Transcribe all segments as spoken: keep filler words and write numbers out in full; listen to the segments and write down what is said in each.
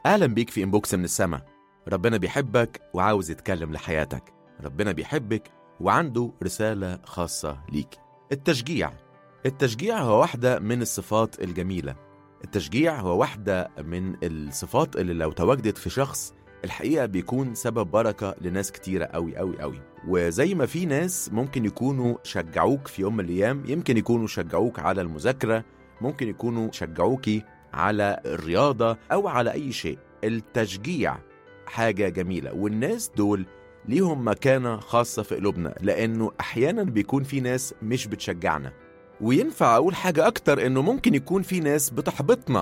أهلا بيك في إنبوكس من السما. ربنا بيحبك وعاوز يتكلم لحياتك. ربنا بيحبك وعنده رسالة خاصة ليك. التشجيع التشجيع هو واحدة من الصفات الجميلة. التشجيع هو واحدة من الصفات اللي لو تواجدت في شخص الحقيقة بيكون سبب بركة لناس كتيرة قوي قوي قوي. وزي ما في ناس ممكن يكونوا شجعوك في يوم من الأيام، يمكن يكونوا شجعوك على المذاكرة، ممكن يكونوا شجعوكي على الرياضة أو على أي شيء. التشجيع حاجة جميلة، والناس دول ليهم مكانة خاصة في قلوبنا، لأنه أحيانا بيكون في ناس مش بتشجعنا. وينفع أقول حاجة أكتر، إنه ممكن يكون في ناس بتحبطنا.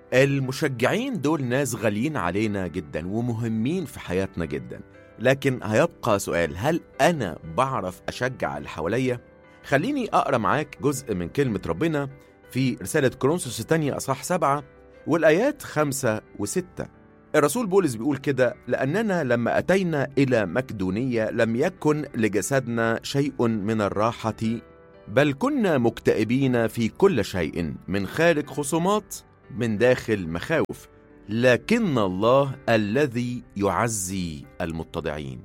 المشجعين دول ناس غاليين علينا جدا ومهمين في حياتنا جدا، لكن هيبقى سؤال: هل أنا بعرف أشجع اللي حواليا؟ خليني أقرأ معاك جزء من كلمة ربنا في رسالة كورنثوس الثانية أصحاح سبعة والآيات خمسة وستة. الرسول بولس بيقول كده: لأننا لما أتينا إلى مقدونية لم يكن لجسدنا شيء من الراحة، بل كنا مكتئبين في كل شيء، من خارج خصومات، من داخل مخاوف، لكن الله الذي يعزي المتضعين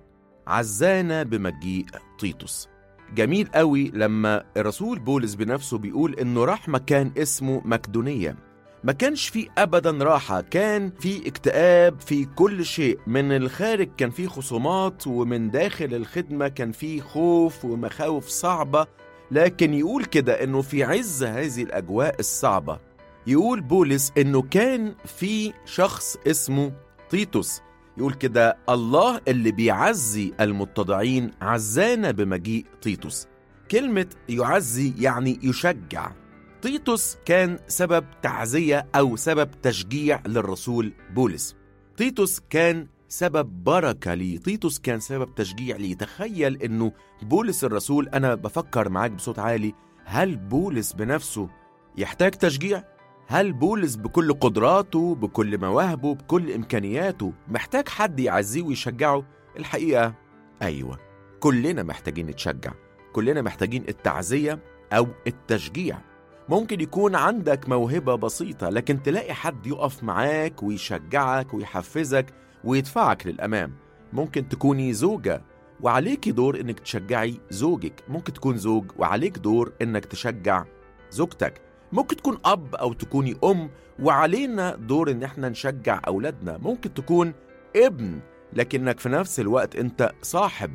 عزانا بمجيء تيتوس. جميل قوي لما الرسول بولس بنفسه بيقول إنه راح مكان اسمه مقدونية. ما كانش فيه أبدا راحة، كان فيه اكتئاب في كل شيء. من الخارج كان فيه خصومات، ومن داخل الخدمة كان فيه خوف ومخاوف صعبة. لكن يقول كده إنه في عز هذه الأجواء الصعبة، يقول بولس إنه كان في شخص اسمه تيتوس. يقول كده: الله اللي بيعزي المتضعين عزانا بمجيء تيتوس. كلمة يعزي يعني يشجع. تيتوس كان سبب تعزية أو سبب تشجيع للرسول بولس. تيتوس كان سبب بركة لي، تيتوس كان سبب تشجيع لي. تخيل إنه بولس الرسول، أنا بفكر معاك بصوت عالي، هل بولس بنفسه يحتاج تشجيع؟ هل بولس بكل قدراته، بكل مواهبه، بكل إمكانياته محتاج حد يعزيه ويشجعه؟ الحقيقة أيوة، كلنا محتاجين نتشجع، كلنا محتاجين التعزية أو التشجيع. ممكن يكون عندك موهبة بسيطة، لكن تلاقي حد يقف معاك ويشجعك ويحفزك ويدفعك للأمام. ممكن تكوني زوجة وعليكي دور إنك تشجعي زوجك. ممكن تكون زوج وعليك دور إنك تشجع زوجتك. ممكن تكون أب أو تكوني أم وعلينا دور إن احنا نشجع أولادنا. ممكن تكون ابن لكنك في نفس الوقت أنت صاحب،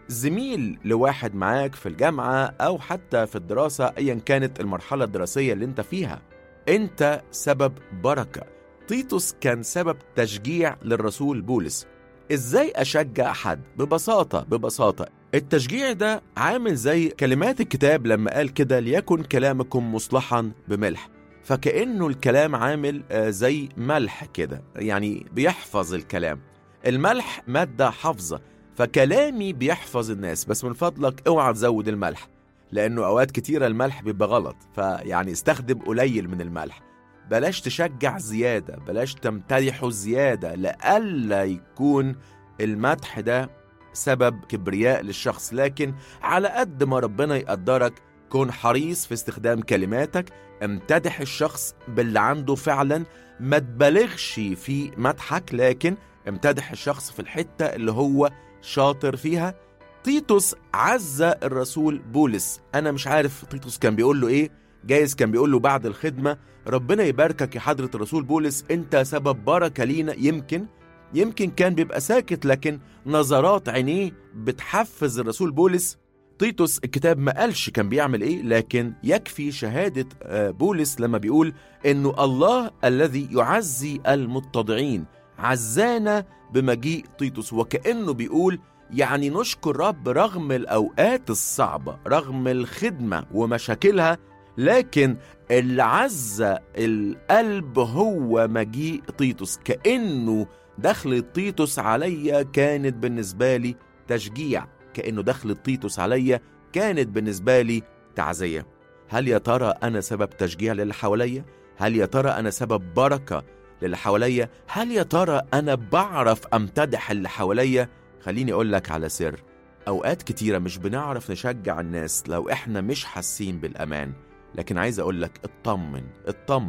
زميل لواحد معاك في الجامعة أو حتى في الدراسة، أيا كانت المرحلة الدراسية اللي أنت فيها. أنت سبب بركة. تيتوس كان سبب تشجيع للرسول بولس. إزاي أشجع حد؟ ببساطة ببساطة التشجيع ده عامل زي كلمات الكتاب لما قال كده: ليكن كلامكم مصلحا بملح. فكأنه الكلام عامل زي ملح كده، يعني بيحفظ الكلام. الملح مادة حافظة، فكلامي بيحفظ الناس. بس من فضلك اوعى تزود الملح، لأنه أوقات كتيرة الملح بيبقى غلط، فيعني استخدم قليل من الملح. بلاش تشجع زيادة، بلاش تمتدحه زيادة، لألا يكون المدح ده سبب كبرياء للشخص. لكن على قد ما ربنا يقدرك، كون حريص في استخدام كلماتك، امتدح الشخص باللي عنده فعلا، ما تبالغش في مدحك، لكن امتدح الشخص في الحتة اللي هو شاطر فيها. تيتوس عزى الرسول بولس. أنا مش عارف تيتوس كان بيقول له إيه، جايز كان بيقول له بعد الخدمة: ربنا يباركك يا حضرة الرسول بولس، أنت سبب بركة لينا. يمكن يمكن كان بيبقى ساكت، لكن نظرات عينيه بتحفز الرسول بولس. تيتوس الكتاب ما قالش كان بيعمل إيه، لكن يكفي شهادة بولس لما بيقول إنه الله الذي يعزي المتضعين عزانا بمجيء تيتوس. وكأنه بيقول يعني نشكر رب رغم الأوقات الصعبة، رغم الخدمة ومشاكلها، لكن اللي عزى القلب هو مجيء تيتوس. كأنه دخل تيتوس عليا كانت بالنسبة لي تشجيع، كأنه دخل تيتوس عليا كانت بالنسبة لي تعزية. هل يا ترى أنا سبب تشجيع للي حواليا؟ هل يا ترى أنا سبب بركة للي حواليا؟ هل يا ترى أنا بعرف أمتدح اللي حواليا؟ خليني أقول لك على سر: أوقات كتيرة مش بنعرف نشجع الناس لو إحنا مش حاسين بالأمان. لكن عايز أقول لك اطمن اطمن،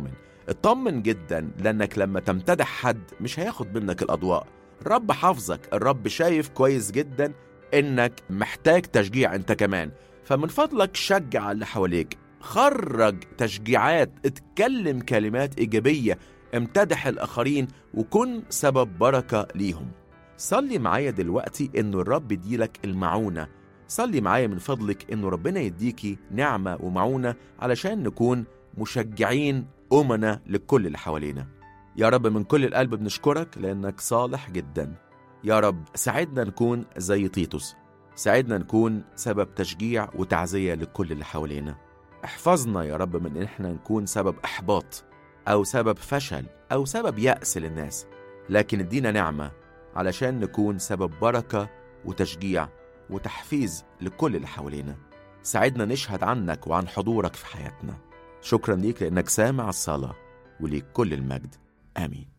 اطمن جدا، لأنك لما تمتدح حد مش هياخد منك الأضواء. الرب حافظك، الرب شايف كويس جدا إنك محتاج تشجيع أنت كمان. فمن فضلك شجع اللي حواليك، خرج تشجيعات، اتكلم كلمات إيجابية، امتدح الآخرين وكن سبب بركة ليهم. صلي معايا دلوقتي إنه الرب يديلك المعونة. صلي معايا من فضلك إنه ربنا يديكي نعمة ومعونة علشان نكون مشجعين أمنا لكل اللي حوالينا. يا رب من كل القلب بنشكرك لأنك صالح جدا. يا رب ساعدنا نكون زي تيتوس، ساعدنا نكون سبب تشجيع وتعزية لكل اللي حوالينا. احفظنا يا رب من إن احنا نكون سبب إحباط أو سبب فشل أو سبب يأس للناس، لكن ادينا نعمة علشان نكون سبب بركة وتشجيع وتحفيز لكل اللي حوالينا. ساعدنا نشهد عنك وعن حضورك في حياتنا. شكرا ليك لأنك سامع الصلاة، وليك كل المجد. آمين.